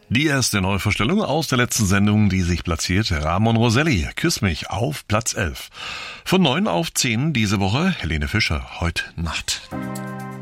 Die erste Neuvorstellung aus der letzten Sendung, die sich platzierte, Ramon Roselli, Küss mich, auf Platz 11. Von 9 auf 10 diese Woche, Helene Fischer, Heut Nacht.